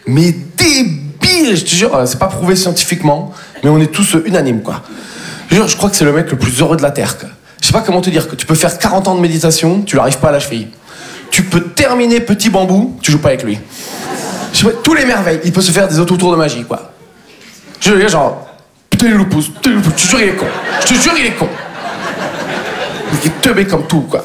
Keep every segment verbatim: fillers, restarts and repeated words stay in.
mais débile, je te jure, c'est pas prouvé scientifiquement, mais on est tous unanimes, quoi. Je, jure, je crois que c'est le mec le plus heureux de la Terre, quoi. Je sais pas comment te dire, que tu peux faire quarante ans de méditation, tu n'arrives pas à la cheville. Tu peux terminer Petit Bambou, tu joues pas avec lui. Je sais pas, tous les merveilles, il peut se faire des autotours de magie, quoi. Je veux dire, genre, putain, il le pousse, putain, il le pousse, je te jure, il est con. Je te jure, il est con. Il est teubé comme tout, quoi.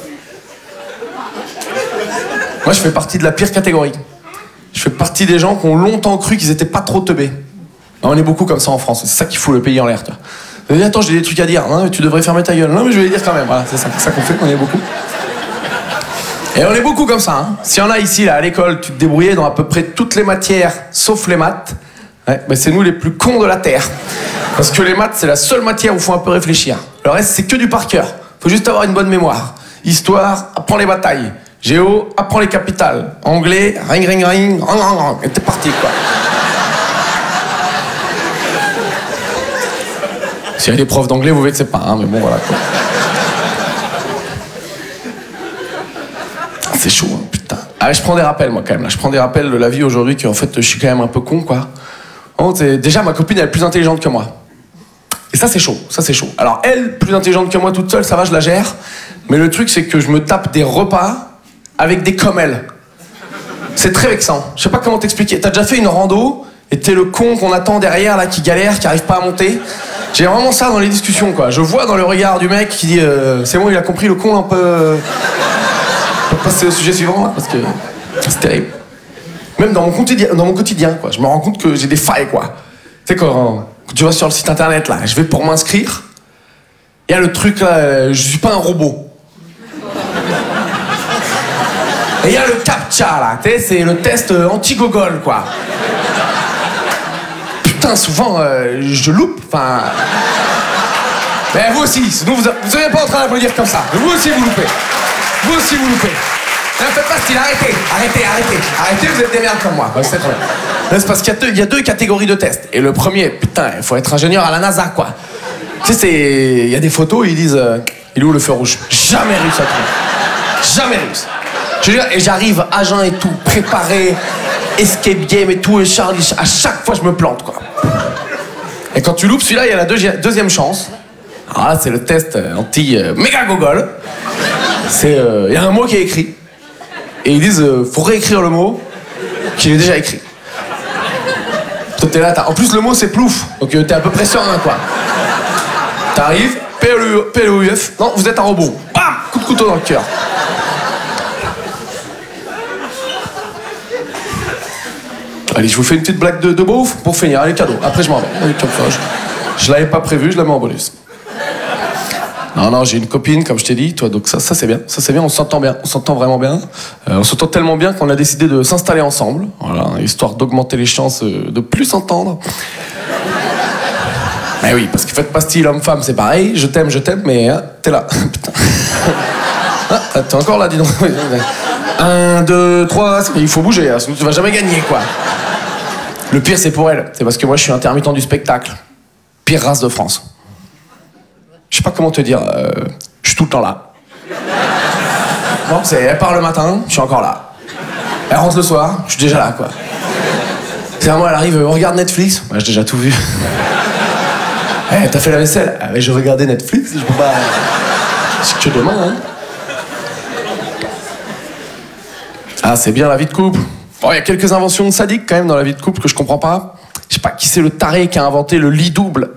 Moi, je fais partie de la pire catégorie. Je fais partie des gens qui ont longtemps cru qu'ils étaient pas trop teubés. On est beaucoup comme ça en France, c'est ça qui fout le pays en l'air, toi. Je dis, attends, j'ai des trucs à dire. Non, mais tu devrais fermer ta gueule. Non, mais je vais les dire quand même. Voilà, c'est ça, ça qu'on fait, on est beaucoup. Et on est beaucoup comme ça, hein. S'il y en a ici, là, à l'école, tu te débrouillais dans à peu près toutes les matières, sauf les maths, ouais, ben c'est nous les plus cons de la Terre. Parce que les maths, c'est la seule matière où il faut un peu réfléchir. Le reste, c'est que du par cœur. Faut juste avoir une bonne mémoire. Histoire, apprends les batailles. Géo, apprends les capitales. Anglais, ring, ring, ring, rang, rang, rang. Et t'es parti, quoi. S'il y a des profs d'anglais, vous vexez pas, hein, mais bon, voilà, quoi. C'est chaud, hein, putain. Ah, je prends des rappels, moi, quand même. Là. Je prends des rappels de la vie aujourd'hui, qu'en fait, je suis quand même un peu con, quoi. Oh, déjà, ma copine, elle est plus intelligente que moi. Et ça, c'est chaud. Ça, c'est chaud. Alors, elle, plus intelligente que moi toute seule, ça va, je la gère. Mais le truc, c'est que je me tape des repas avec des comme elle. C'est très vexant. Je sais pas comment t'expliquer. T'as déjà fait une rando et t'es le con qu'on attend derrière, là, qui galère, qui arrive pas à monter. J'ai vraiment ça dans les discussions, quoi. Je vois dans le regard du mec qui dit euh, c'est bon, il a compris, le con, un peu... On peut passer au sujet suivant, là, parce que c'est terrible. Même dans mon quotidien, dans mon quotidien, quoi. Je me rends compte que j'ai des failles, quoi. Tu sais, quand, quand tu vas sur le site internet, là, je vais pour m'inscrire, il y a le truc, là, je suis pas un robot. Et il y a le CAPTCHA, là, tu sais, c'est le test anti-gogol, quoi. Putain, souvent, euh, je loupe, enfin... Mais vous aussi, sinon vous ne seriez pas en train d'applaudir comme ça. Vous aussi, vous loupez. Vous aussi, vous loupez. Ne faites pas style, arrêtez, arrêtez, arrêtez. Arrêtez, vous êtes des merdes comme moi. Ouais, c'est très bien. C'est parce qu'il y a, deux, il y a deux catégories de tests. Et le premier, putain, il faut être ingénieur à la NASA, quoi. Tu sais, c'est... il y a des photos, ils disent... Euh, il est où le feu rouge? Jamais réussi à trouver. Jamais réussi. Je veux dire, et j'arrive, agent et tout, préparé, escape game et tout, et Charlie, à chaque fois, je me plante, quoi. Et quand tu loupes, celui-là, il y a la deuxi- deuxième chance. Alors là, c'est le test anti-méga-gogol. C'est... Il euh, y a un mot qui est écrit. Et ils disent, euh, faut réécrire le mot qu'il est déjà écrit. Toi, t'es là, t'as... En plus, le mot, c'est plouf. Donc, euh, t'es à peu près serein, quoi. T'arrives, P L O U F. Non, vous êtes un robot. Bam! Coup de couteau dans le cœur. Allez, je vous fais une petite blague de, de beauf pour finir. Allez, cadeau. Après, je m'en vais. Allez, comme ça, je, je l'avais pas prévu, je la mets en bonus. Non, non, j'ai une copine, comme je t'ai dit, toi, donc ça, ça c'est bien. Ça, c'est bien, on s'entend bien. On s'entend vraiment bien. Euh, on s'entend tellement bien qu'on a décidé de s'installer ensemble. Voilà, histoire d'augmenter les chances de plus s'entendre. Mais oui, parce que faites pas style homme-femme, c'est pareil. Je t'aime, je t'aime, mais hein, t'es là. Putain. Ah, t'es encore là, dis donc. Un, deux, trois, il faut bouger, hein, sinon tu vas jamais gagner, quoi. Le pire, c'est pour elle. C'est parce que moi, je suis intermittent du spectacle. Pire race de France. Je sais pas comment te dire. Euh, je suis tout le temps là. Non, c'est, elle part le matin, je suis encore là. Elle rentre le soir, je suis déjà là, quoi. C'est à moi, elle arrive, on regarde Netflix. Moi, j'ai déjà tout vu. Eh, hey, t'as fait la vaisselle? Ah, mais je regardais Netflix, je peux pas... C'est que demain, hein. Ah, c'est bien la vie de couple. Bon, il y a quelques inventions sadiques quand même dans la vie de couple que je comprends pas. Je sais pas qui c'est le taré qui a inventé le lit double.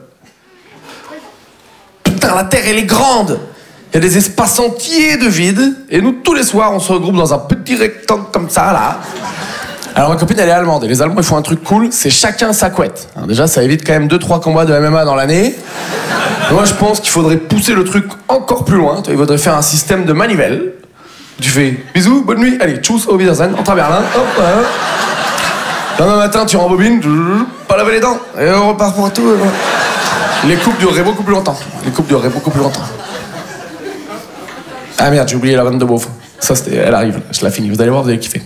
Putain, la Terre, elle est grande. Il y a des espaces entiers de vide. Et nous, tous les soirs, on se regroupe dans un petit rectangle comme ça, là. Alors, ma copine, elle est allemande. Et les Allemands, ils font un truc cool, c'est chacun sa couette. Alors, déjà, ça évite quand même deux trois combats de M M A dans l'année. Moi, je pense qu'il faudrait pousser le truc encore plus loin. Il faudrait faire un système de manivelle. Tu fais bisous, bonne nuit, allez, tchuss, au Wiedersehen, entre à Berlin, hop, voilà. Demain matin, tu rembobines, pas laver les dents, et on repart pour tout. Les couples dureraient beaucoup plus longtemps. Les couples dureraient beaucoup plus longtemps. Ah merde, j'ai oublié la vanne de beauf. Ça, c'était, elle arrive, je la finis, vous allez voir, vous allez kiffer.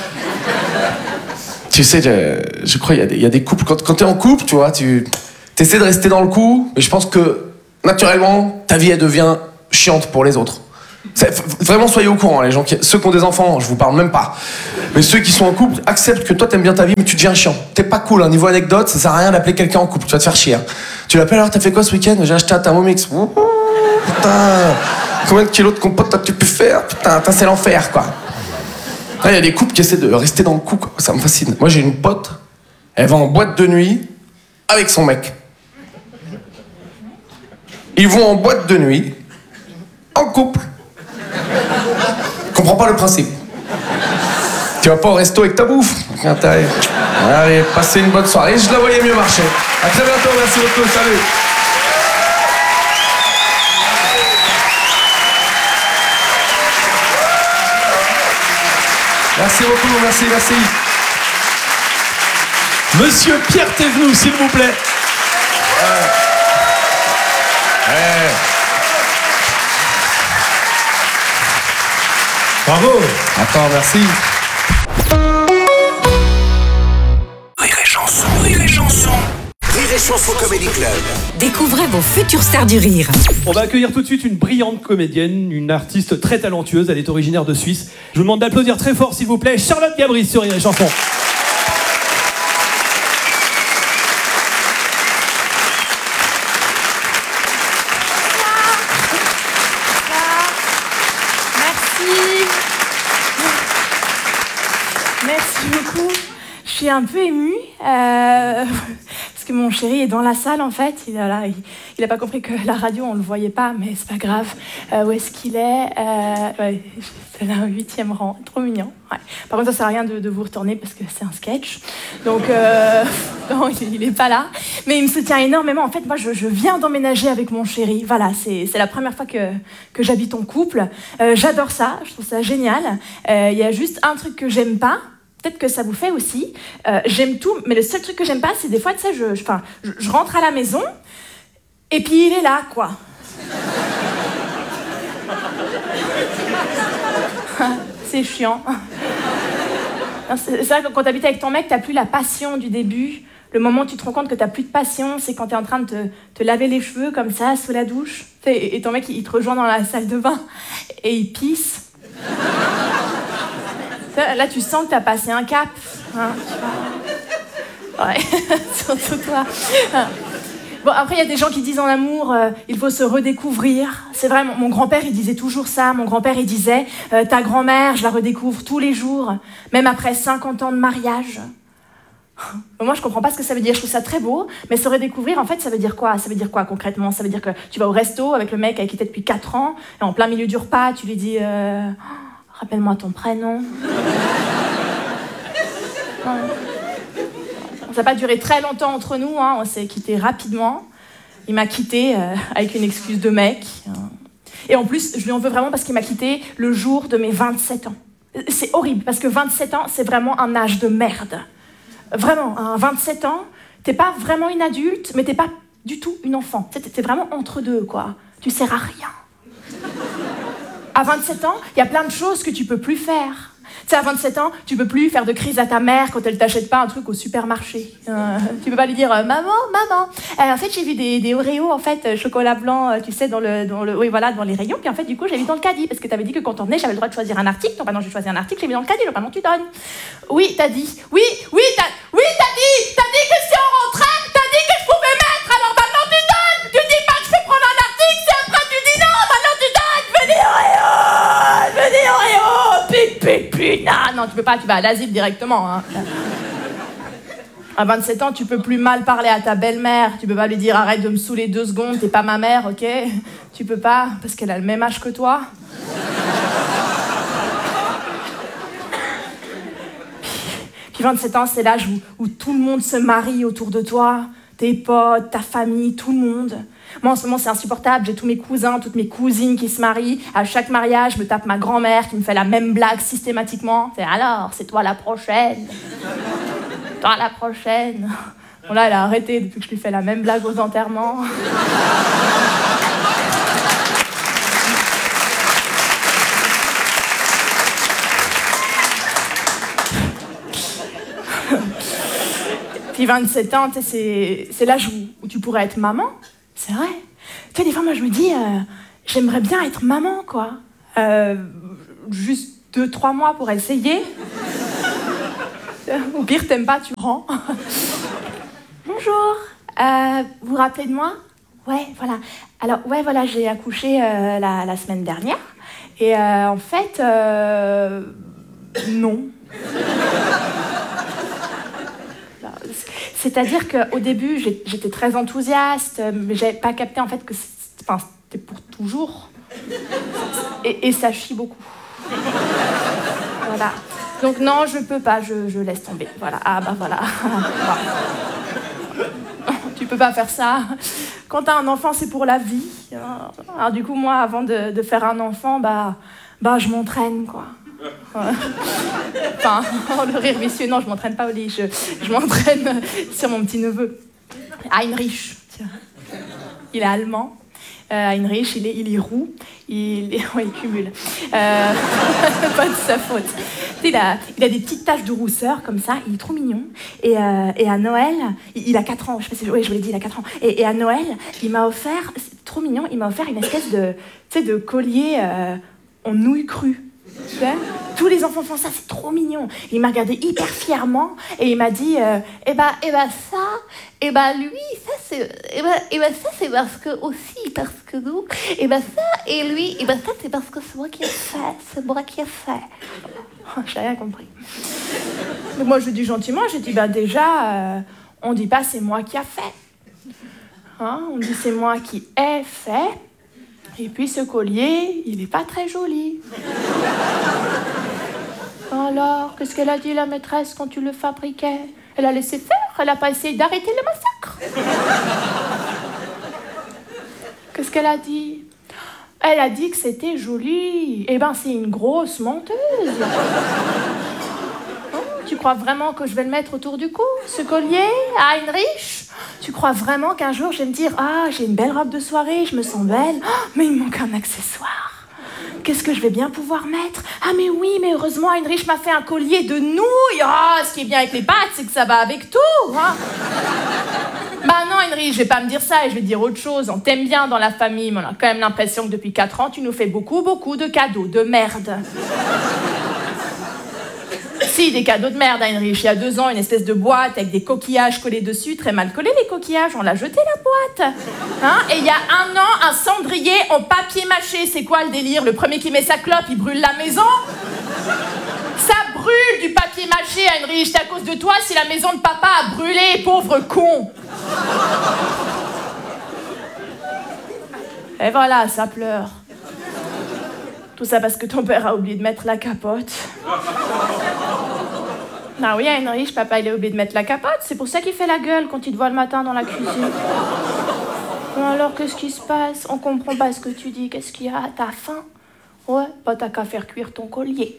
Tu sais, je, je crois, il y, y a des couples, quand, quand t'es en couple, tu vois, tu essaies de rester dans le coup, mais je pense que, naturellement, ta vie, elle devient chiante pour les autres. Vraiment, soyez au courant, les gens qui, ceux qui ont des enfants, je vous parle même pas. Mais ceux qui sont en couple, acceptent que toi t'aimes bien ta vie, mais tu deviens chiant. T'es pas cool, hein. Niveau anecdote, ça sert à rien d'appeler quelqu'un en couple, tu vas te faire chier. Hein. Tu l'appelles alors, t'as fait quoi ce week-end? J'ai acheté un Thermomix. Ouh, putain, combien de kilos de compote t'as-tu pu faire? Putain, c'est l'enfer, quoi. Il y a des couples qui essaient de rester dans le coup, quoi. Ça me fascine. Moi, j'ai une pote, elle va en boîte de nuit avec son mec. Ils vont en boîte de nuit, en couple. Je comprends pas le principe. Tu vas pas au resto avec ta bouffe. Allez, passez une bonne soirée. Je la voyais mieux marcher. À très bientôt, merci beaucoup, salut. Merci beaucoup, merci, merci. Monsieur Pierre Thévenoud, s'il vous plaît. Ouais. Ouais. Bravo. Attends, merci. Rire et chanson, rire et chanson. Rire et chanson Comedy Club. Découvrez vos futures stars du rire. On va accueillir tout de suite une brillante comédienne, une artiste très talentueuse. Elle est originaire de Suisse. Je vous demande d'applaudir très fort, s'il vous plaît, Charlotte Gabris sur Rire et chanson. Merci beaucoup. Je suis un peu émue euh, parce que mon chéri est dans la salle en fait. Il a, là, il, il a pas compris que la radio on le voyait pas, mais c'est pas grave. Euh, où est-ce qu'il est, euh, ouais, c'est là au huitième rang, trop mignon. Ouais. Par contre ça sert à rien de, de vous retourner parce que c'est un sketch. Donc euh, non, il, il est pas là. Mais il me soutient énormément. En fait moi je, je viens d'emménager avec mon chéri. Voilà, c'est, c'est la première fois que, que j'habite en couple. Euh, j'adore ça, je trouve ça génial. Il euh, y a juste un truc que j'aime pas. Peut-être que ça vous fait aussi. Euh, j'aime tout, mais le seul truc que j'aime pas, c'est des fois, tu sais, je, je, je, je rentre à la maison, et puis il est là, quoi. C'est chiant. C'est vrai que quand t'habites avec ton mec, t'as plus la passion du début. Le moment où tu te rends compte que t'as plus de passion, c'est quand t'es en train de te, te laver les cheveux, comme ça, sous la douche. Et, et ton mec, il te rejoint dans la salle de bain, et il pisse. Là, tu sens que t'as passé un cap. Hein, tu vois. Ouais, surtout toi. Bon, après, il y a des gens qui disent en amour, euh, il faut se redécouvrir. C'est vrai, mon, mon grand-père, il disait toujours ça. Mon grand-père, il disait, euh, ta grand-mère, je la redécouvre tous les jours, même après cinquante ans de mariage. Moi, je comprends pas ce que ça veut dire. Je trouve ça très beau, mais se redécouvrir, en fait, ça veut dire quoi? Ça veut dire quoi, concrètement? Ça veut dire que tu vas au resto avec le mec avec qui t'es depuis quatre ans, et en plein milieu du repas, tu lui dis... Euh... Rappelle-moi ton prénom. Ça n'a pas duré très longtemps entre nous, hein. On s'est quittés rapidement. Il m'a quitté euh, avec une excuse de mec. Et en plus, je lui en veux vraiment parce qu'il m'a quitté le jour de mes vingt-sept ans. C'est horrible, parce que vingt-sept ans, c'est vraiment un âge de merde. Vraiment, à vingt-sept ans, t'es pas vraiment une adulte, mais t'es pas du tout une enfant. T'es, t'es vraiment entre deux, quoi. Tu sers à rien. À vingt-sept ans, il y a plein de choses que tu peux plus faire. Tu sais, à vingt-sept ans, tu peux plus faire de crise à ta mère quand elle t'achète pas un truc au supermarché. Euh, tu peux pas lui dire euh, maman, maman. Euh, en fait, j'ai vu des, des Oreos, en fait, euh, chocolat blanc, euh, tu sais, dans le, dans le, oui, voilà, dans les rayons. Puis en fait, du coup, j'ai mis dans le caddie parce que t'avais dit que quand on venait, j'avais le droit de choisir un article. Donc, bah non, j'ai choisi un article, j'ai mis dans le caddie. Donc, bah non, tu donnes. Oui, t'as dit. Oui, oui, t'as, oui, t'as dit. T'as dit que si on rentrait, t'as dit que je pouvais mettre. Alors maintenant, tu donnes. Tu dis pas que je peux prendre un article, si après tu dis non, maintenant tu donnes. Venez Oreo, venez Oreo. Pic, pic, pic. Non, non, tu peux pas, tu vas à l'asile directement. Hein. À vingt-sept ans, tu peux plus mal parler à ta belle-mère. Tu peux pas lui dire arrête de me saouler deux secondes, t'es pas ma mère, ok? Tu peux pas, parce qu'elle a le même âge que toi. Puis vingt-sept ans, c'est l'âge où, où tout le monde se marie autour de toi. Tes potes, ta famille, tout le monde. Moi, en ce moment, c'est insupportable. J'ai tous mes cousins, toutes mes cousines qui se marient. À chaque mariage, je me tape ma grand-mère qui me fait la même blague systématiquement. C'est alors, c'est toi la prochaine. Toi la prochaine. Bon, là, elle a arrêté depuis que je lui fais la même blague aux enterrements. Puis vingt-sept ans, c'est, c'est l'âge où, où tu pourrais être maman. C'est vrai. Tu sais, des fois, moi, je me dis, euh, j'aimerais bien être maman, quoi. Euh, juste deux, trois mois pour essayer. Au pire, t'aimes pas, tu rends. Bonjour, euh, vous vous rappelez de moi? Ouais, voilà. Alors, ouais, voilà, j'ai accouché euh, la, la semaine dernière. Et euh, en fait, euh, non. C'est-à-dire qu'au début, j'étais très enthousiaste, mais j'avais pas capté en fait que c'était pour toujours. Et, et ça chie beaucoup. Voilà. Donc non, je peux pas, je, je laisse tomber. Voilà. Ah bah voilà. Tu peux pas faire ça. Quand t'as un enfant, c'est pour la vie. Alors du coup, moi, avant de, de faire un enfant, bah, bah je m'entraîne, quoi. Enfin, le rire vicieux, non, je m'entraîne pas au lit, je, je m'entraîne sur mon petit-neveu. Heinrich, tiens. Il est allemand. Euh, Heinrich, il est, il est roux, il, est, ouais, il cumule. Euh, pas de sa faute. Il a, il a des petites taches de rousseur, comme ça, il est trop mignon. Et, euh, et à Noël, il, il a quatre ans, je sais pas si, oui, je vous l'ai dit, il a quatre ans. Et, et à Noël, il m'a offert, c'est trop mignon, il m'a offert une espèce de, tu sais, de collier euh, en nouilles crues. Tu sais, tous les enfants font ça, c'est trop mignon. Il m'a regardé hyper fièrement et il m'a dit euh, eh ben, eh ben ça, eh ben lui, ça c'est, eh ben, eh ben ça c'est parce que aussi, parce que nous, eh ben ça et lui, eh ben ça c'est parce que c'est moi qui ai fait, c'est moi qui ai fait. Oh, j'ai rien compris. Mais moi je dis gentiment, j'ai dit ben déjà, euh, on dit pas c'est moi qui a fait, hein, on dit c'est moi qui ai fait. Et puis ce collier, il n'est pas très joli. Alors, qu'est-ce qu'elle a dit la maîtresse quand tu le fabriquais? Elle a laissé faire, elle n'a pas essayé d'arrêter le massacre. Qu'est-ce qu'elle a dit? Elle a dit que c'était joli. Eh ben, c'est une grosse menteuse. Oh, tu crois vraiment que je vais le mettre autour du cou, ce collier, à Heinrich? Tu crois vraiment qu'un jour je vais me dire « Ah, j'ai une belle robe de soirée, je me sens belle, oh, mais il me manque un accessoire. Qu'est-ce que je vais bien pouvoir mettre? Ah mais oui, mais heureusement Heinrich m'a fait un collier de nouilles. Ah, ce qui est bien avec les pâtes, c'est que ça va avec tout. Hein. Bah non Heinrich, je vais pas me dire ça et je vais te dire autre chose. On t'aime bien dans la famille, mais on a quand même l'impression que depuis quatre ans, tu nous fais beaucoup, beaucoup de cadeaux de merde. » Si, des cadeaux de merde, Heinrich. Il y a deux ans, une espèce de boîte avec des coquillages collés dessus, très mal collés les coquillages, on l'a jeté la boîte. Hein? Et il y a un an, un cendrier en papier mâché. C'est quoi le délire? Le premier qui met sa clope, il brûle la maison? Ça brûle du papier mâché, Heinrich. C'est à cause de toi si la maison de papa a brûlé, pauvre con. Et voilà, ça pleure. Tout ça parce que ton père a oublié de mettre la capote. Ah oui, Heinrich, papa, il a oublié de mettre la capote. C'est pour ça qu'il fait la gueule quand il te voit le matin dans la cuisine. Alors, qu'est-ce qui se passe? On comprend pas ce que tu dis. Qu'est-ce qu'il y a? T'as faim? Ouais, bah t'as qu'à faire cuire ton collier.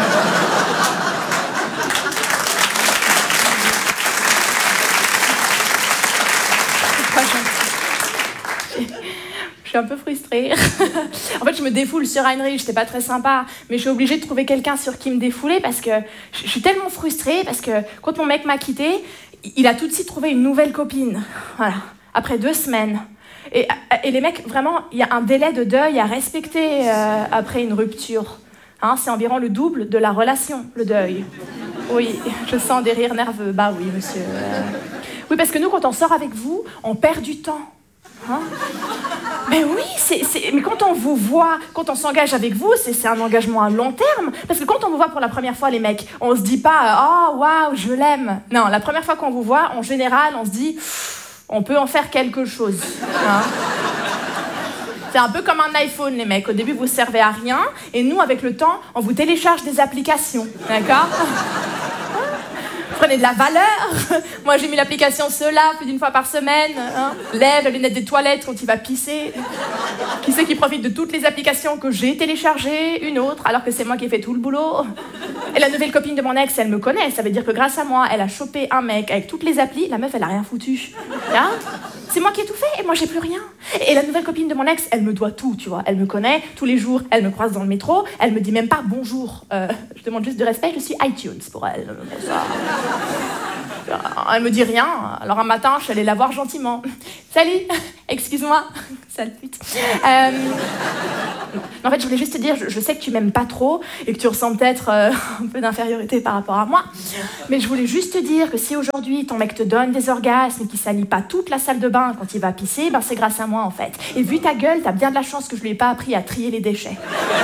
C'est pas gentil. Je suis un peu frustrée. En fait, je me défoule sur Heinrich, c'était pas très sympa, mais je suis obligée de trouver quelqu'un sur qui me défouler parce que je suis tellement frustrée parce que quand mon mec m'a quittée, il a tout de suite trouvé une nouvelle copine. Voilà, après deux semaines. Et, et les mecs, vraiment, il y a un délai de deuil à respecter euh, après une rupture. Hein, c'est environ le double de la relation, le deuil. Oui, je sens des rires nerveux. Bah oui, monsieur. Euh... Oui, parce que nous, quand on sort avec vous, on perd du temps. Hein? Mais oui, c'est, c'est... mais quand on vous voit, quand on s'engage avec vous, c'est, c'est un engagement à long terme. Parce que quand on vous voit pour la première fois, les mecs, on se dit pas « Oh, waouh, je l'aime ». Non, la première fois qu'on vous voit, en général, on se dit « On peut en faire quelque chose hein ». C'est un peu comme un iPhone, les mecs. Au début, vous servez à rien. Et nous, avec le temps, on vous télécharge des applications. D'accord ? Prenez de la valeur. Moi, j'ai mis l'application Cela plus d'une fois par semaine. Hein. Lève la lunette des toilettes quand il va pisser. Qui c'est qui profite de toutes les applications que j'ai téléchargées? Une autre, alors que c'est moi qui ai fait tout le boulot. Et la nouvelle copine de mon ex, elle me connaît. Ça veut dire que grâce à moi, elle a chopé un mec avec toutes les applis. La meuf, elle a rien foutu. Hein? C'est moi qui ai tout fait et moi, j'ai plus rien. Et la nouvelle copine de mon ex, elle me doit tout, tu vois. Elle me connaît tous les jours. Elle me croise dans le métro. Elle me dit même pas bonjour. Euh, je demande juste de respect. Je suis iTunes pour elle. Ça... Elle me dit rien. Alors un matin, je suis allée la voir gentiment. Salut, excuse-moi. Sale pute. Euh... En fait, je voulais juste te dire, je, je sais que tu m'aimes pas trop et que tu ressens peut-être euh, un peu d'infériorité par rapport à moi. Mais je voulais juste te dire que si aujourd'hui ton mec te donne des orgasmes et qu'il salit pas toute la salle de bain quand il va pisser, ben c'est grâce à moi en fait. Et vu ta gueule, t'as bien de la chance que je lui ai pas appris à trier les déchets.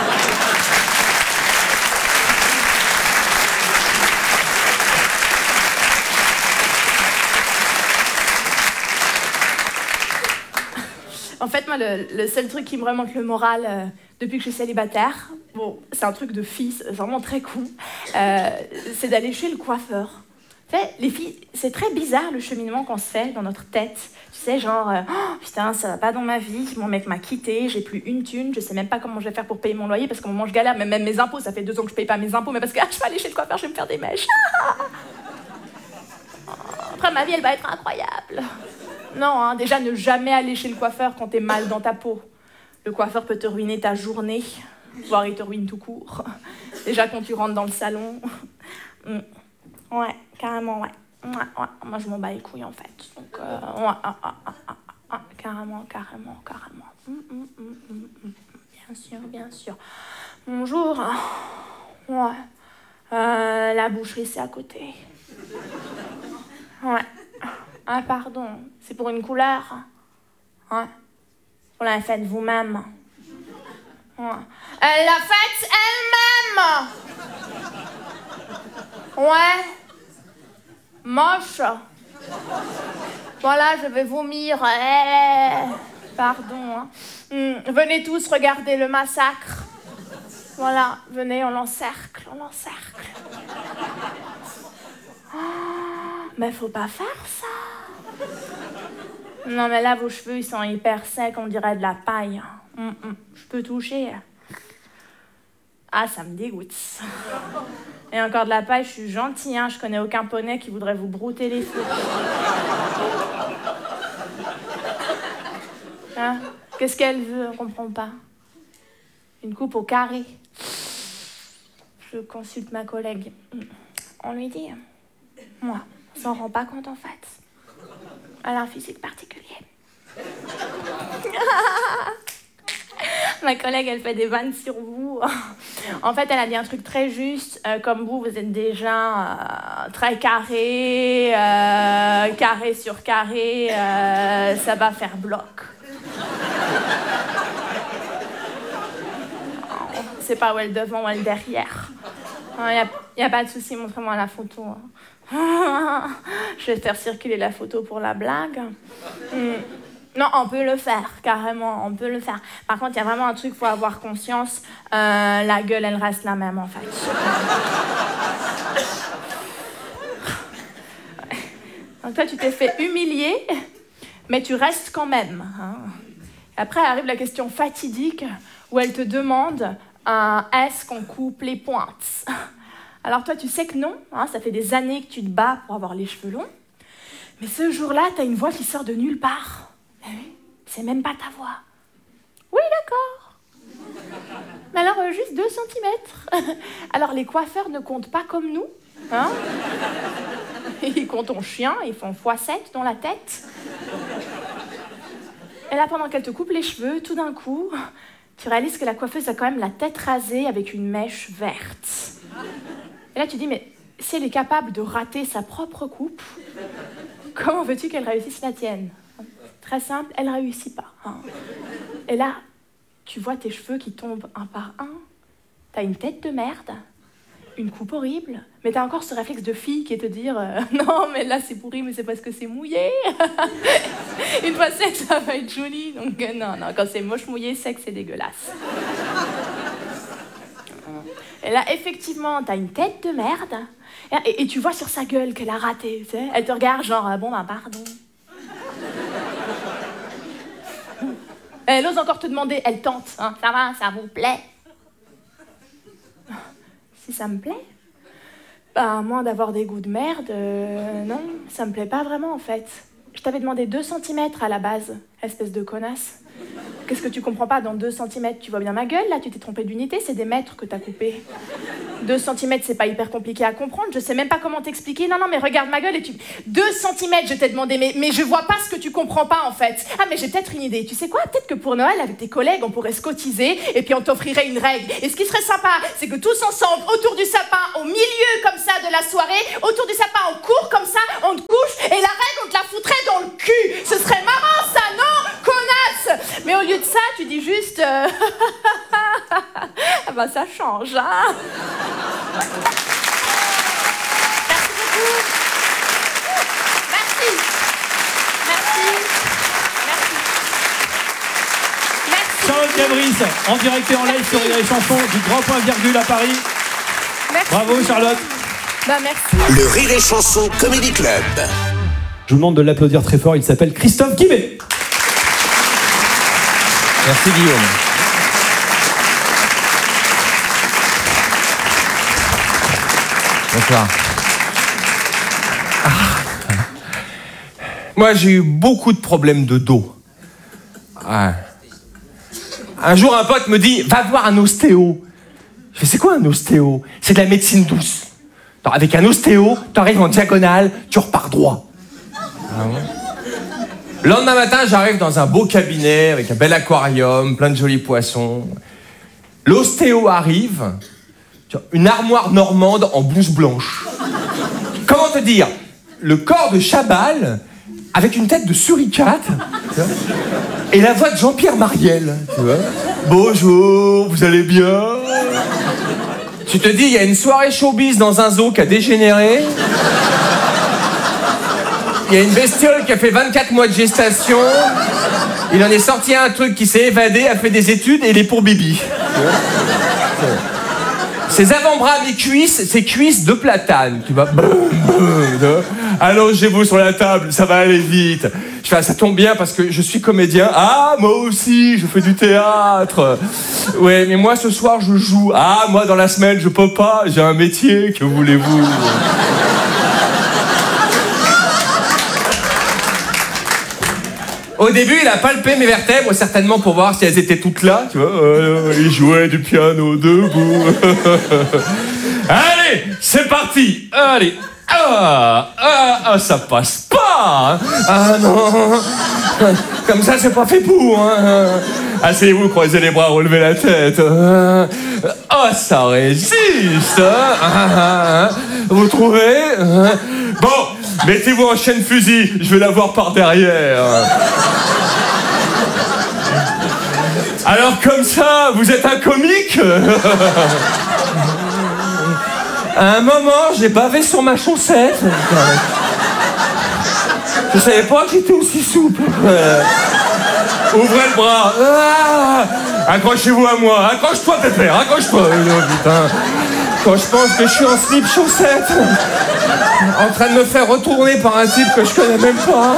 En fait, moi, le, le seul truc qui me remonte le moral euh, depuis que je suis célibataire, bon, c'est un truc de fille, c'est vraiment très con, euh, c'est d'aller chez le coiffeur. Tu sais, les filles, c'est très bizarre le cheminement qu'on se fait dans notre tête. Tu sais, genre, euh, oh, putain, ça va pas dans ma vie, mon mec m'a quitté, j'ai plus une thune, je sais même pas comment je vais faire pour payer mon loyer parce qu'au moment où je galère, même, même mes impôts, ça fait deux ans que je paye pas mes impôts, mais parce que ah, je vais aller chez le coiffeur, je vais me faire des mèches. Après, ma vie, elle va être incroyable. Non, hein, déjà, ne jamais aller chez le coiffeur quand t'es mal dans ta peau. Le coiffeur peut te ruiner ta journée, voire il te ruine tout court. Déjà, quand tu rentres dans le salon... Mm. Ouais, carrément, ouais. ouais, ouais. Moi, je m'en bats les couilles, en fait. Donc, euh, ouais, ah, ah, ah, ah, ah, carrément, carrément, carrément. Mm, mm, mm, mm, mm. Bien sûr, bien sûr. Bonjour. Ouais. Euh, la boucherie, c'est à côté. Ouais. Ah, pardon, c'est pour une couleur? Ouais. Vous la faites vous-même? Ouais. Elle l'a faite elle-même! Ouais. Moche. Voilà, je vais vomir. Eh, pardon. Hein. Hum, venez tous regarder le massacre. Voilà, venez, on l'encercle, on l'encercle. Oh, mais faut pas faire ça. Non, mais là, vos cheveux, ils sont hyper secs, on dirait de la paille. Hum, hum. Je peux toucher. Ah, ça me dégoûte. Et encore de la paille, je suis gentille, hein. Je connais aucun poney qui voudrait vous brouter les cheveux. Hein? Qu'est-ce qu'elle veut? On comprend pas. Une coupe au carré. Je consulte ma collègue. On lui dit, moi, on s'en rend pas compte en fait. Elle a un physique particulier. Ma collègue, elle fait des vannes sur vous. En fait, elle a dit un truc très juste. Euh, comme vous, vous êtes déjà euh, très carré, euh, carré sur carré, euh, ça va faire bloc. C'est pas où elle devant ou elle derrière. Il n'y a, y a pas de souci, montrez-moi la photo. Je vais faire circuler la photo pour la blague. Mm. Non, on peut le faire, carrément, on peut le faire. Par contre, il y a vraiment un truc, il faut avoir conscience, euh, la gueule, elle reste la même, en fait. Donc toi, tu t'es fait humilier, mais tu restes quand même. Hein. Après, arrive la question fatidique, où elle te demande, euh, est-ce qu'on coupe les pointes? Alors toi, tu sais que non, hein, ça fait des années que tu te bats pour avoir les cheveux longs, mais ce jour-là, t'as une voix qui sort de nulle part. C'est même pas ta voix. Oui, d'accord. Mais alors, euh, juste deux centimètres. Alors, les coiffeurs ne comptent pas comme nous. Hein? Ils comptent en chien, ils font fois sept dans la tête. Et là, pendant qu'elle te coupe les cheveux, tout d'un coup, tu réalises que la coiffeuse a quand même la tête rasée avec une mèche verte. Et là, tu dis, mais si elle est capable de rater sa propre coupe, comment veux-tu qu'elle réussisse la tienne? Très simple, elle réussit pas. Hein. Et là, tu vois tes cheveux qui tombent un par un. T'as une tête de merde, une coupe horrible, mais t'as encore ce réflexe de fille qui est de te dire euh, non, mais là c'est pourri, mais c'est parce que c'est mouillé. Une fois sec, ça va être joli. Donc euh, non, non, quand c'est moche mouillé, sec, c'est dégueulasse. Et là, effectivement, t'as une tête de merde, et, et tu vois sur sa gueule qu'elle a raté. Tu sais, elle te regarde genre bon ben pardon. Elle ose encore te demander, elle tente, hein, ça va, ça vous plaît? Si ça me plaît? Bah, à moins d'avoir des goûts de merde, euh, non, ça me plaît pas vraiment en fait. Je t'avais demandé deux centimètres à la base, espèce de connasse. Qu'est-ce que tu comprends pas? Dans deux centimètres, tu vois bien ma gueule, là, tu t'es trompé d'unité, c'est des mètres que t'as coupé. deux centimètres, c'est pas hyper compliqué à comprendre, je sais même pas comment t'expliquer. Non, non, mais regarde ma gueule et tu... deux centimètres, je t'ai demandé, mais, mais je vois pas ce que tu comprends pas, en fait. Ah, mais j'ai peut-être une idée. Tu sais quoi? Peut-être que pour Noël, avec tes collègues, on pourrait se cotiser et puis on t'offrirait une règle. Et ce qui serait sympa, c'est que tous ensemble, autour du sapin, au milieu, comme ça, de la soirée, autour du sapin, on court comme ça, on te couche, et la règle, on te la foutrait dans le cul. Ce serait marrant, ça, non? Connasse! Mais au lieu de ça, tu dis juste... Euh... ah bah ça change, hein? Merci beaucoup. Merci. Merci. Merci. Merci. Charlotte Gabris, en direct et en live sur Rire et Chanson du Grand Point Virgule à Paris. Merci. Bravo Charlotte. Bah merci. Le Rire et Chanson Comedy Club. Je vous demande de l'applaudir très fort, il s'appelle Christophe Guibet. Merci Guillaume. Bonsoir. Ah. Moi, j'ai eu beaucoup de problèmes de dos. Ah. Un jour, un pote me dit « Va voir un ostéo ». Je fais « C'est quoi un ostéo ?» C'est de la médecine douce. Alors, avec un ostéo, tu arrives en diagonale, tu repars droit. Ah bon ? Le lendemain matin, j'arrive dans un beau cabinet avec un bel aquarium, plein de jolis poissons. L'ostéo arrive, une armoire normande en blouse blanche. Comment te dire? Le corps de Chabal avec une tête de suricate, tu vois, et la voix de Jean-Pierre Mariel. Tu vois. Bonjour, vous allez bien? Tu te dis, il y a une soirée showbiz dans un zoo qui a dégénéré. Il y a une bestiole qui a fait vingt-quatre mois de gestation. Il en est sorti un truc qui s'est évadé, a fait des études et il est pour Bibi. Ses avant-bras, mes cuisses, ses cuisses de platane. Tu vois. Allongez-vous sur la table, ça va aller vite. Je fais, ah, ça tombe bien parce que je suis comédien. Ah, moi aussi, je fais du théâtre. Ouais, mais moi ce soir je joue. Ah, moi dans la semaine je peux pas, j'ai un métier, que voulez-vous? Au début, il a palpé mes vertèbres, certainement pour voir si elles étaient toutes là, tu vois. Euh, il jouait du piano debout. Allez, c'est parti. Allez. Ah, ah, ah, ça passe pas. Hein. Ah non. Comme ça, c'est pas fait pour. Hein. Asseyez-vous, croisez les bras, relevez la tête. Ah, ça résiste. Hein. Ah, vous trouvez? Bon. Mettez-vous en chaîne fusil, je vais la voir par derrière. Alors comme ça, vous êtes un comique? À un moment, j'ai bavé sur ma chaussette. Je savais pas que j'étais aussi souple. Ouvrez le bras. Ah, accrochez-vous à moi. Accroche-toi, Pépère, accroche-toi. Oh, putain. Quand je pense que je suis en slip chaussette, en train de me faire retourner par un type que je connais même pas.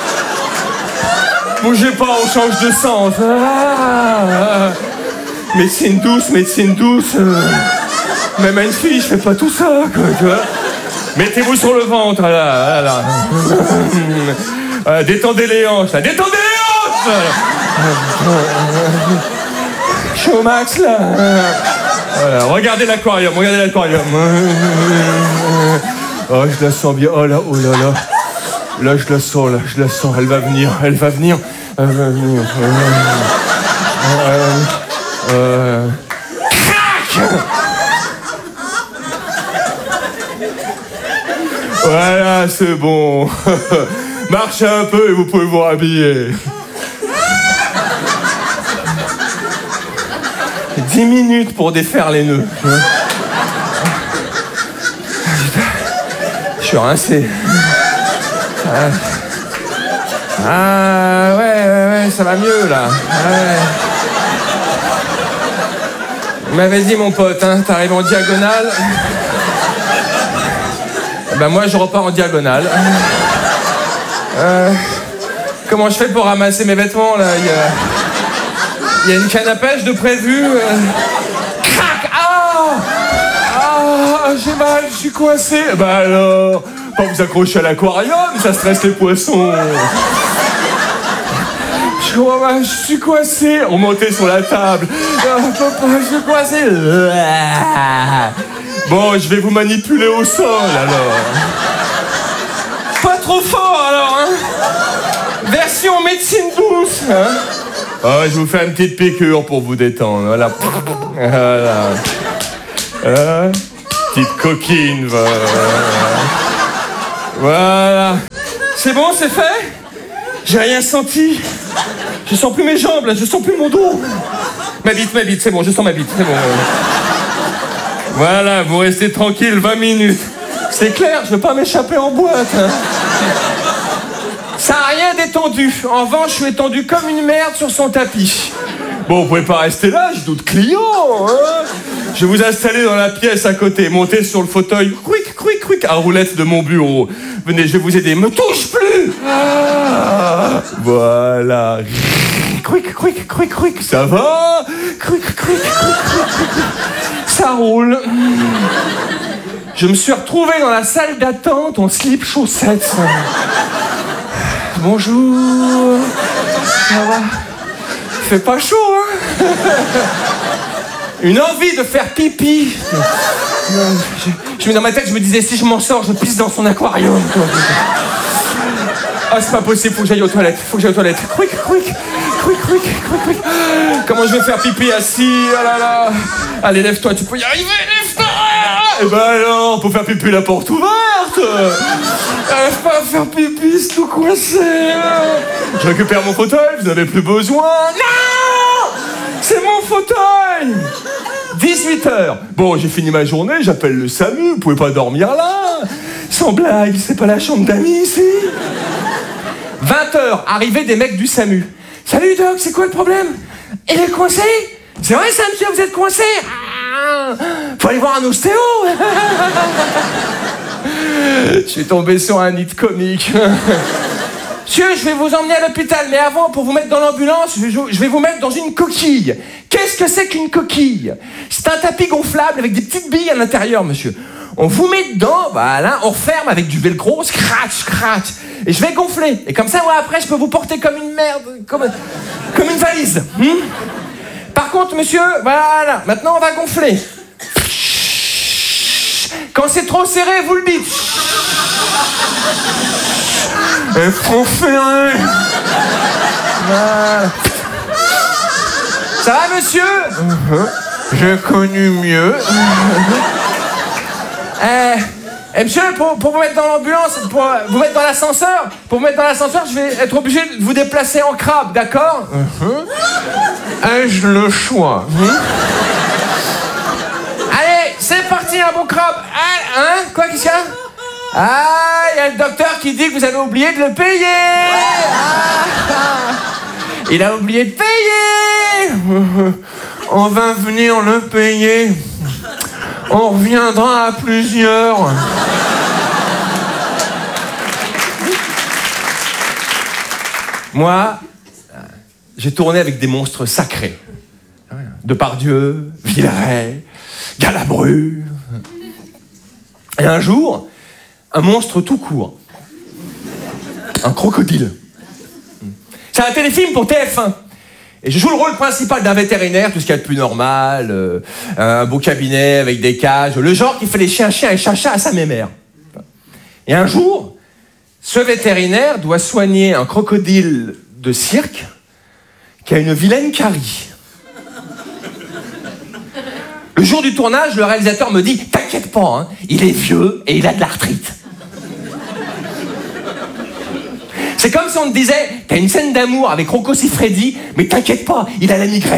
Bougez pas, on change de sens. Ah, médecine douce, médecine douce. Même à une fille, je fais pas tout ça, quoi, tu vois. Mettez-vous sur le ventre, là, là, là. Euh, détendez les hanches, là. Détendez les hanches. Je suis au max, là. Voilà, regardez l'aquarium, regardez l'aquarium. Oh, je la sens bien. Oh là, oh là là. Là, je la sens, là, je la sens. Elle va venir, elle va venir. Elle va venir. Euh, euh... Crac! Voilà, c'est bon. Marchez un peu et vous pouvez vous rhabiller. Dix minutes pour défaire les nœuds. Je suis rincé. Ah, ah ouais, ouais, ouais, ça va mieux là. Ouais. Mais vas-y mon pote, hein, t'arrives en diagonale. Ben moi je repars en diagonale. Euh, comment je fais pour ramasser mes vêtements là? Il y a... Il y a une canne à pêche de prévu. Euh... Crac! Ah! Ah! J'ai mal, je suis coincé. Bah alors, pas vous accrocher à l'aquarium, ça stresse les poissons. Je je suis coincé. Remontez sur la table. Je suis coincé. Bon, je vais vous manipuler au sol, alors. Pas trop fort, alors, hein. Version médecine douce, hein. Ah, je vous fais une petite piqûre pour vous détendre, voilà. Voilà. Voilà. Petite coquine, voilà. Voilà. C'est bon, c'est fait? J'ai rien senti. Je sens plus mes jambes, là, je sens plus mon dos. Ma bite, ma bite, c'est bon, je sens ma bite, c'est bon. Voilà, vous restez tranquille vingt minutes. C'est clair, je veux pas m'échapper en boîte. Hein. Ça a rien d'étendu. En revanche, je suis étendu comme une merde sur son tapis. Bon, vous pouvez pas rester là, j'ai d'autres clients. Hein. Je vais vous installer dans la pièce à côté. Montez sur le fauteuil. Quick, quick, quick. À roulette de mon bureau. Venez, je vais vous aider. Me touche plus. Ah, voilà. Quick, quick, quick, quick. Ça va? Quick, quick, quick, quick, quick. Ça roule. Je me suis retrouvé dans la salle d'attente en slip chaussettes. Bonjour. Ça va? Fait pas chaud, hein? Une envie de faire pipi. Je, je mets dans ma tête, je me disais, si je m'en sors, je pisse dans son aquarium. Ah, c'est pas possible, faut que j'aille aux toilettes. Faut que j'aille aux toilettes. Quick, quick, quick, quick, quick, quick. Comment je vais faire pipi assis? Oh là là. Allez, lève-toi, tu peux y arriver, lève-toi. Eh ben alors, pour faire pipi, la porte ouverte. J'arrive pas à faire pipi, c'est tout coincé. Je récupère mon fauteuil, vous n'avez plus besoin. Non! C'est mon fauteuil! dix-huit heures. Bon, j'ai fini ma journée, j'appelle le SAMU, vous pouvez pas dormir là. Sans blague, c'est pas la chambre d'amis ici. vingt heures, arrivée des mecs du SAMU. Salut Doc, c'est quoi le problème? Il est coincé? C'est vrai ça, monsieur, vous êtes coincé? Ah, faut aller voir un ostéo. Je suis tombé sur un hit comique. Monsieur, je vais vous emmener à l'hôpital, mais avant, pour vous mettre dans l'ambulance, je vais vous mettre dans une coquille. Qu'est-ce que c'est qu'une coquille? C'est un tapis gonflable avec des petites billes à l'intérieur, monsieur. On vous met dedans, voilà, on referme avec du velcro, scratch, scratch, et je vais gonfler. Et comme ça, ouais, après, je peux vous porter comme une merde, comme, comme une valise. Hmm? Par contre, monsieur, voilà, maintenant, on va gonfler. Quand c'est trop serré, vous le dites. Et faut faire. Voilà. Ça va, monsieur? uh-huh. J'ai connu mieux. euh, et monsieur, pour, pour vous mettre dans l'ambulance, pour vous mettre dans l'ascenseur, pour vous mettre dans l'ascenseur, je vais être obligé de vous déplacer en crabe, d'accord? uh-huh. Ai-je le choix? hmm? Allez, c'est parti, un bon crabe. Ah, hein? Quoi, qu'est-ce qu'il y a? Ah, il y a le docteur qui dit que vous avez oublié de le payer. Ah, il a oublié de payer. On va venir le payer. On reviendra à plusieurs. Moi, j'ai tourné avec des monstres sacrés. Depardieu, Villeray, Galabru. Et un jour, un monstre tout court. Un crocodile. C'est un téléfilm pour T F un. Et je joue le rôle principal d'un vétérinaire, tout ce qu'il y a de plus normal, euh, un beau cabinet avec des cages, le genre qui fait les chiens-chiens et chats-chats à sa mémère. Et un jour, ce vétérinaire doit soigner un crocodile de cirque qui a une vilaine carie. Le jour du tournage, le réalisateur me dit « T'inquiète pas, hein, il est vieux et il a de l'arthrite. » C'est comme si on te disait « T'as une scène d'amour avec Rocco Siffredi, mais t'inquiète pas, il a la migraine. »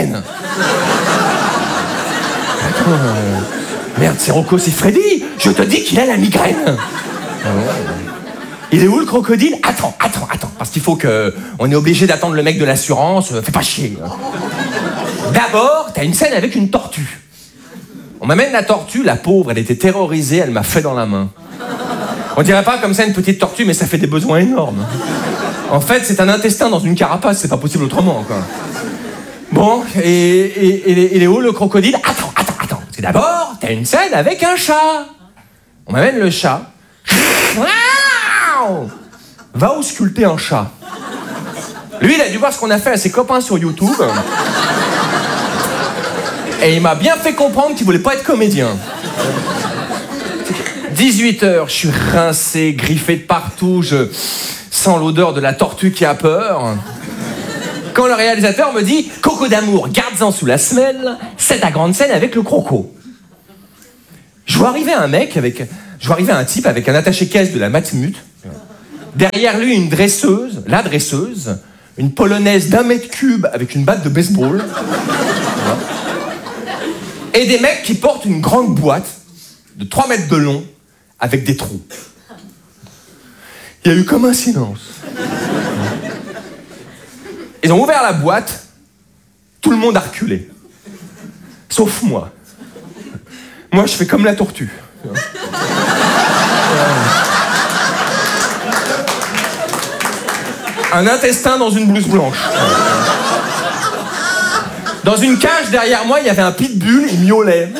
Attends, euh, merde, c'est Rocco Siffredi, je te dis qu'il a la migraine. Il est où le crocodile? Attends, attends, attends, parce qu'il faut que... On est obligé d'attendre le mec de l'assurance, fais pas chier. D'abord, t'as une scène avec une tortue. On m'amène la tortue, la pauvre, elle était terrorisée, elle m'a fait dans la main. On dirait pas comme ça une petite tortue, mais ça fait des besoins énormes. En fait, c'est un intestin dans une carapace, c'est pas possible autrement, quoi. Bon, et, et, et, et il est où le crocodile? Attends, attends, attends. Parce que d'abord, t'as une scène avec un chat. On m'amène le chat. Va ausculter un chat. Lui, il a dû voir ce qu'on a fait à ses copains sur YouTube. Et il m'a bien fait comprendre qu'il voulait pas être comédien. dix-huit heures, je suis rincé, griffé de partout, je sens l'odeur de la tortue qui a peur. Quand le réalisateur me dit « Coco d'amour, garde-en sous la semelle, c'est ta grande scène avec le croco ». Je vois arriver un mec avec... Je vois arriver un type avec un attaché-caisse de la Matmut. Derrière lui, une dresseuse, la dresseuse, une polonaise d'un mètre cube avec une batte de baseball. Et des mecs qui portent une grande boîte de trois mètres de long avec des trous. Il y a eu comme un silence. Ils ont ouvert la boîte, tout le monde a reculé. Sauf moi. Moi, je fais comme la tortue. Un intestin dans une blouse blanche. Dans une cage derrière moi, il y avait un pitbull, il miaulait.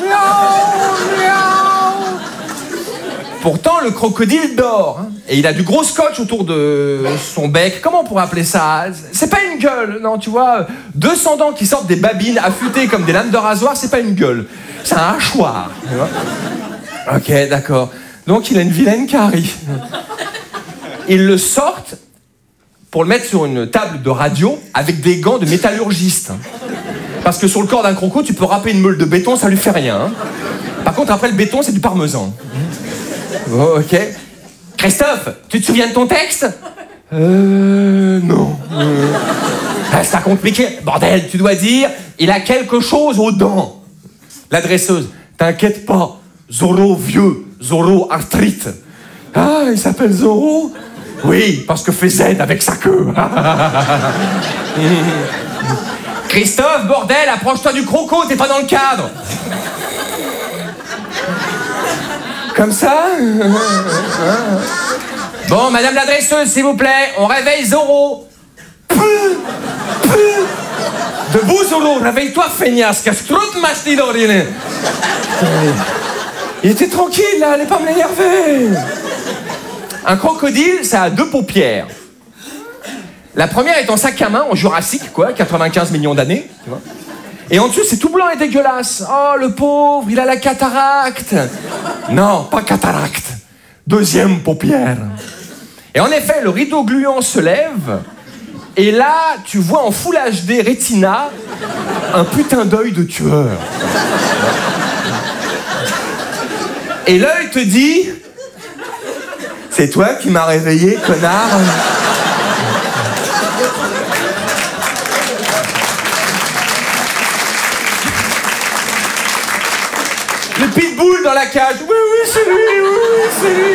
Pourtant, le crocodile dort. Hein, et il a du gros scotch autour de son bec. Comment on pourrait appeler ça? C'est pas une gueule, non, tu vois. deux cents dents qui sortent des babines affûtées comme des lames de rasoir, c'est pas une gueule. C'est un hachoir. Tu vois. Ok, d'accord. Donc, il a une vilaine carie. Ils le sortent pour le mettre sur une table de radio avec des gants de métallurgiste. Parce que sur le corps d'un croco, tu peux râper une meule de béton, ça lui fait rien. Hein. Par contre, après le béton, c'est du parmesan. Oh, ok. Christophe, tu te souviens de ton texte? Euh... Non. Euh... Ah, c'est compliqué. Bordel, tu dois dire, il a quelque chose aux dents. La dresseuse, t'inquiète pas. Zorro vieux, Zorro arthrite. Ah, il s'appelle Zorro? Oui, parce que fait Z avec sa queue. Christophe, bordel, approche-toi du croco, t'es pas dans le cadre. Comme ça? Bon, madame la dresseuse, s'il vous plaît, on réveille Zorro. Debout, Zorro, réveille-toi, feignasse, qu'est-ce que tu m'as. Il était tranquille, là, allez pas me l'énerver. Un crocodile, ça a deux paupières. La première est en sac à main, en Jurassique, quoi, quatre-vingt-quinze millions d'années, tu vois. Et en dessous, c'est tout blanc et dégueulasse. Oh, le pauvre, il a la cataracte. Non, pas cataracte. Deuxième paupière. Et en effet, le rideau gluant se lève, et là, tu vois en Full H D Retina un putain d'œil de tueur. Et l'œil te dit... C'est toi qui m'as réveillé, connard. Le pitbull dans la cage. Oui, oui, c'est lui, oui, oui, c'est lui.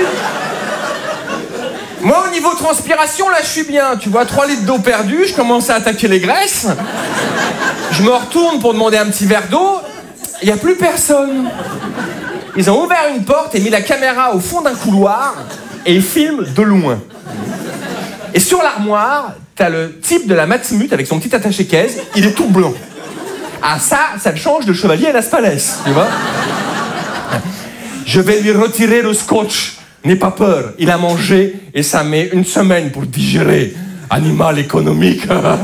Moi, au niveau transpiration, là, je suis bien. Tu vois, trois litres d'eau perdue, je commence à attaquer les graisses. Je me retourne pour demander un petit verre d'eau. Il n'y a plus personne. Ils ont ouvert une porte et mis la caméra au fond d'un couloir et ils filment de loin. Et sur l'armoire, t'as le type de la Matmut avec son petit attaché-caisse, il est tout blanc. Ah ça, ça le change de Chevalier à Las Palais, tu vois. Je vais lui retirer le scotch. N'aie pas peur, il a mangé et ça met une semaine pour digérer. Animal économique.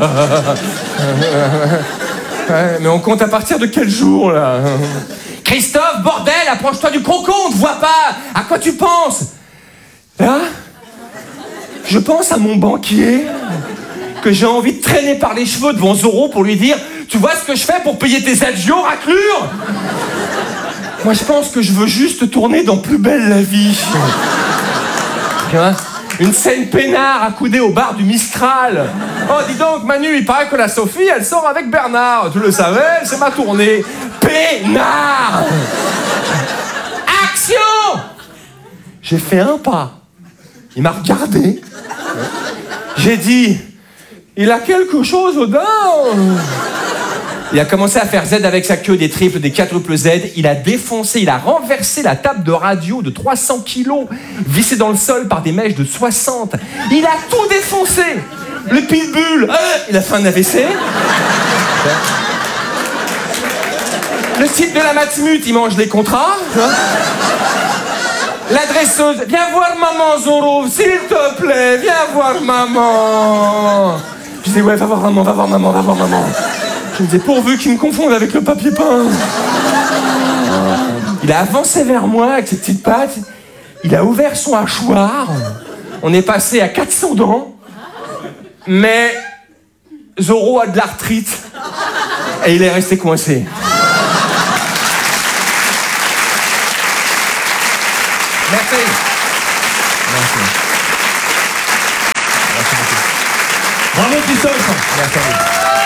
Ouais, mais on compte à partir de quel jour, là? Christophe, bordel, approche-toi du croco, on te voit pas. À quoi tu penses? Là, je pense à mon banquier que j'ai envie de traîner par les cheveux devant Zorro pour lui dire « Tu vois ce que je fais pour payer tes agios, raclure ?» Moi, je pense que je veux juste tourner dans Plus belle la vie. Tu vois, une scène peinard accoudée au bar du Mistral. Oh, dis donc, Manu, il paraît que la Sophie, elle sort avec Bernard. Tu le savais, c'est ma tournée. Peinard. Action. J'ai fait un pas. Il m'a regardé. J'ai dit, il a quelque chose aux dents. Il a commencé à faire Z avec sa queue, des triples, des quadruples Z. Il a défoncé, il a renversé la table de radio de trois cents kilos, vissée dans le sol par des mèches de soixante. Il a tout défoncé. Le pitbull, euh, il a fait un A V C. Le type de la Matmut, il mange les contrats. La dresseuse, viens voir maman Zorro, s'il te plaît, viens voir maman. Je disais, ouais, va voir maman, va voir maman, va voir maman. Je me disais, pourvu qu'il me confonde avec le papier peint. Il a avancé vers moi avec ses petites pattes. Il a ouvert son hachoir. On est passé à quatre cents dents. Mais Zorro a de l'arthrite. Et il est resté coincé. Merci. Merci. Bravo Christophe. Merci à vous.